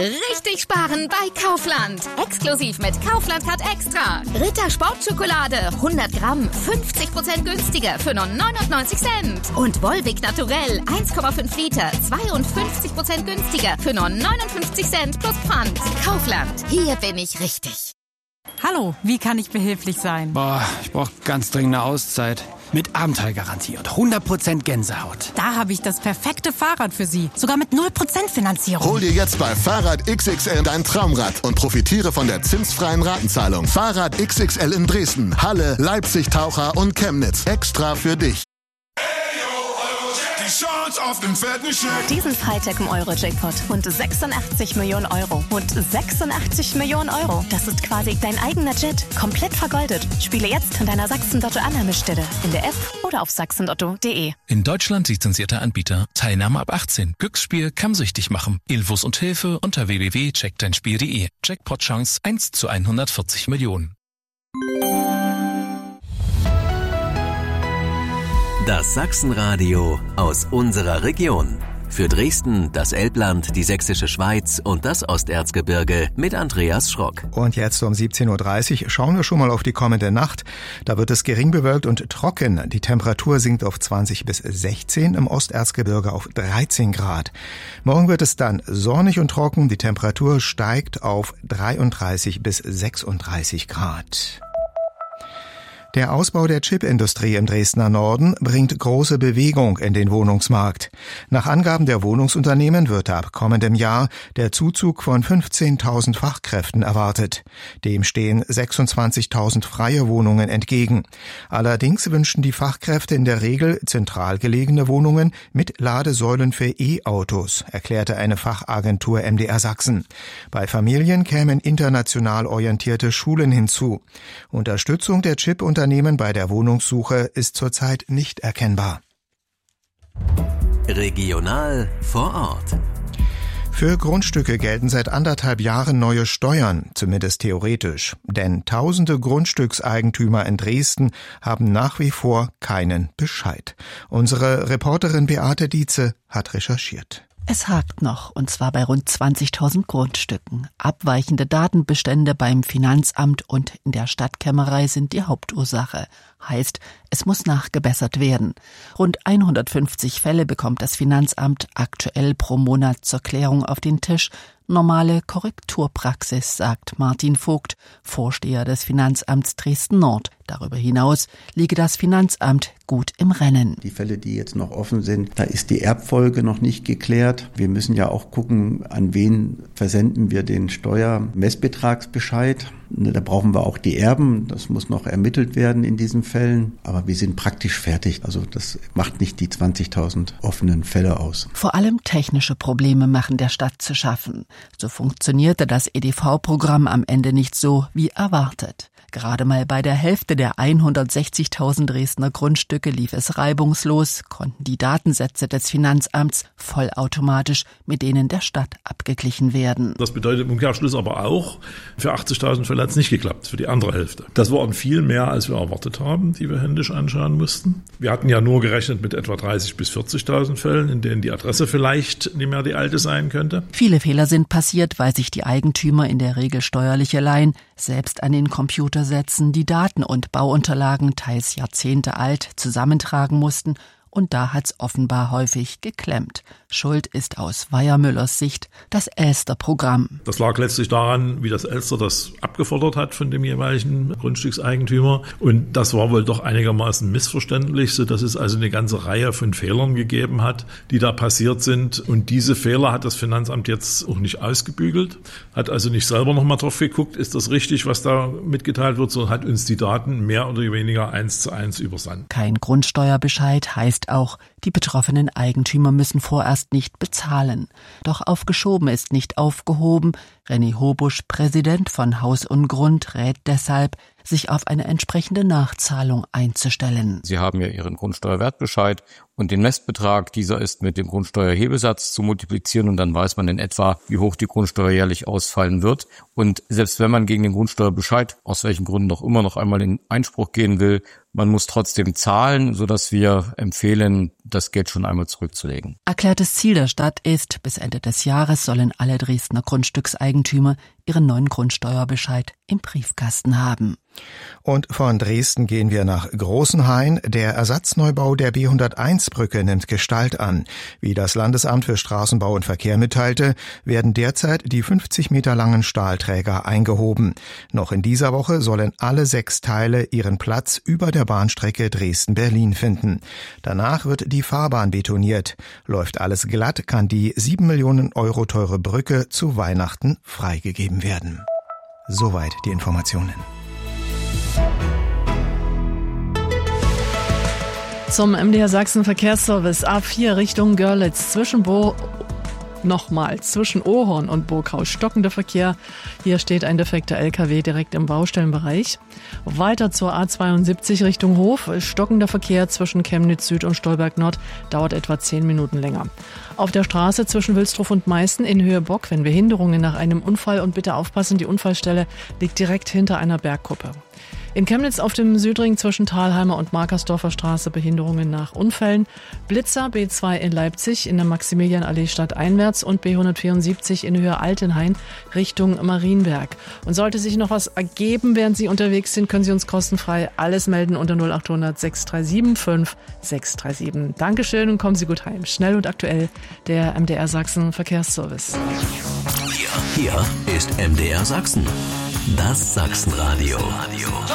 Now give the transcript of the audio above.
Richtig sparen bei Kaufland. Exklusiv mit Kaufland Card Extra. Ritter Sportschokolade 100 Gramm 50% günstiger für nur 99 Cent. Und Volvic Naturell 1,5 Liter 52% günstiger für nur 59 Cent plus Pfand. Kaufland, hier bin ich richtig. Hallo, wie kann ich behilflich sein? Ich brauche ganz dringend eine Auszeit. Mit Abenteuergarantie und 100% Gänsehaut. Da habe ich das perfekte Fahrrad für Sie. Sogar mit 0% Finanzierung. Hol dir jetzt bei Fahrrad XXL dein Traumrad und profitiere von der zinsfreien Ratenzahlung. Fahrrad XXL in Dresden, Halle, Leipzig, Taucher und Chemnitz. Extra für dich. Die Chance auf den fetten Scheck. Diesen Freitag im Euro-Jackpot. Und 86 Millionen Euro. Und 86 Millionen Euro. Das ist quasi dein eigener Jet. Komplett vergoldet. Spiele jetzt an deiner Sachsen-Lotto-Annahmestelle. In der App oder auf sachsenlotto.de. In Deutschland lizenzierter Anbieter. Teilnahme ab 18. Glücksspiel kann süchtig machen. Infos und Hilfe unter www.checkdeinspiel.de. Jackpot-Chance 1 zu 140 Millionen. Das Sachsenradio aus unserer Region. Für Dresden, das Elbland, die Sächsische Schweiz und das Osterzgebirge mit Andreas Schrock. Und jetzt um 17.30 Uhr schauen wir schon mal auf die kommende Nacht. Da wird es gering bewölkt und trocken. Die Temperatur sinkt auf 20 bis 16, im Osterzgebirge auf 13 Grad. Morgen wird es dann sonnig und trocken. Die Temperatur steigt auf 33 bis 36 Grad. Der Ausbau der Chipindustrie im Dresdner Norden bringt große Bewegung in den Wohnungsmarkt. Nach Angaben der Wohnungsunternehmen wird ab kommendem Jahr der Zuzug von 15.000 Fachkräften erwartet. Dem stehen 26.000 freie Wohnungen entgegen. Allerdings wünschen die Fachkräfte in der Regel zentral gelegene Wohnungen mit Ladesäulen für E-Autos, erklärte eine Fachagentur MDR Sachsen. Bei Familien kämen international orientierte Schulen hinzu. Unterstützung der Chip-Unternehmen bei der Wohnungssuche ist zurzeit nicht erkennbar. Regional vor Ort. Für Grundstücke gelten seit 1,5 Jahren neue Steuern, zumindest theoretisch. Denn tausende Grundstückseigentümer in Dresden haben nach wie vor keinen Bescheid. Unsere Reporterin Beate Dietze hat recherchiert. Es hakt noch, und zwar bei rund 20.000 Grundstücken. Abweichende Datenbestände beim Finanzamt und in der Stadtkämmerei sind die Hauptursache. Heißt, es muss nachgebessert werden. Rund 150 Fälle bekommt das Finanzamt aktuell pro Monat zur Klärung auf den Tisch. Normale Korrekturpraxis, sagt Martin Vogt, Vorsteher des Finanzamts Dresden-Nord. Darüber hinaus liege das Finanzamt gut im Rennen. Die Fälle, die jetzt noch offen sind, da ist die Erbfolge noch nicht geklärt. Wir müssen ja auch gucken, an wen versenden wir den Steuermessbetragsbescheid. Da brauchen wir auch die Erben. Das muss noch ermittelt werden in diesen Fällen. Aber wir sind praktisch fertig. Also das macht nicht die 20.000 offenen Fälle aus. Vor allem technische Probleme machen der Stadt zu schaffen. So funktionierte das EDV-Programm am Ende nicht so wie erwartet. Gerade mal bei der Hälfte der 160.000 Dresdner Grundstücke lief es reibungslos, konnten die Datensätze des Finanzamts vollautomatisch mit denen der Stadt abgeglichen werden. Das bedeutet im Umkehrschluss aber auch, für 80.000 Fälle hat es nicht geklappt, für die andere Hälfte. Das waren viel mehr, als wir erwartet haben, die wir händisch anschauen mussten. Wir hatten ja nur gerechnet mit etwa 30.000 bis 40.000 Fällen, in denen die Adresse vielleicht nicht mehr die alte sein könnte. Viele Fehler sind passiert, weil sich die Eigentümer in der Regel steuerliche Laien selbst an den Computer setzen, die Daten und Bauunterlagen, teils Jahrzehnte alt, zusammentragen mussten. Und da hat's offenbar häufig geklemmt. Schuld ist aus Weiermüllers Sicht das Elster-Programm. Das lag letztlich daran, wie das Elster das abgefordert hat von dem jeweiligen Grundstückseigentümer. Und das war wohl doch einigermaßen missverständlich, sodass es also eine ganze Reihe von Fehlern gegeben hat, die da passiert sind. Und diese Fehler hat das Finanzamt jetzt auch nicht ausgebügelt, hat also nicht selber nochmal drauf geguckt, ist das richtig, was da mitgeteilt wird, sondern hat uns die Daten mehr oder weniger 1:1 übersandt. Kein Grundsteuerbescheid heißt auch, die betroffenen Eigentümer müssen vorerst nicht bezahlen. Doch aufgeschoben ist nicht aufgehoben. René Hobusch, Präsident von Haus und Grund, rät deshalb, sich auf eine entsprechende Nachzahlung einzustellen. Sie haben ja Ihren Grundsteuerwertbescheid und den Messbetrag. Dieser ist mit dem Grundsteuerhebesatz zu multiplizieren und dann weiß man in etwa, wie hoch die Grundsteuer jährlich ausfallen wird. Und selbst wenn man gegen den Grundsteuerbescheid, aus welchen Gründen auch immer, noch einmal in Einspruch gehen will, man muss trotzdem zahlen, sodass wir empfehlen, das Geld schon einmal zurückzulegen. Erklärtes Ziel der Stadt ist, bis Ende des Jahres sollen alle Dresdner Grundstückseigentümer ihren neuen Grundsteuerbescheid im Briefkasten haben. Und von Dresden gehen wir nach Großenhain. Der Ersatzneubau der B101-Brücke nimmt Gestalt an. Wie das Landesamt für Straßenbau und Verkehr mitteilte, werden derzeit die 50 Meter langen Stahlträger eingehoben. Noch in dieser Woche sollen alle 6 Teile ihren Platz über der Bahnstrecke Dresden-Berlin finden. Danach wird die Fahrbahn betoniert. Läuft alles glatt, kann die 7 Millionen Euro teure Brücke zu Weihnachten freigegeben werden. Soweit die Informationen. Zum MDR Sachsen Verkehrsservice A4 Richtung Görlitz zwischen Ohorn und Burghaus stockender Verkehr. Hier steht ein defekter LKW direkt im Baustellenbereich. Weiter zur A72 Richtung Hof. Stockender Verkehr zwischen Chemnitz Süd und Stolberg Nord dauert etwa 10 Minuten länger. Auf der Straße zwischen Wilsdruf und Meißen in Höhe Bock, wenn Behinderungen nach einem Unfall, und bitte aufpassen, die Unfallstelle liegt direkt hinter einer Bergkuppe. In Chemnitz auf dem Südring zwischen Thalheimer und Markersdorfer Straße Behinderungen nach Unfällen. Blitzer B2 in Leipzig in der Maximilianallee stadteinwärts und B174 in Höhe Altenhain Richtung Marienberg. Und sollte sich noch was ergeben, während Sie unterwegs sind, können Sie uns kostenfrei alles melden unter 0800 637 5637. Dankeschön und kommen Sie gut heim. Schnell und aktuell, der MDR Sachsen Verkehrsservice. Hier ist MDR Sachsen. Das Sachsenradio.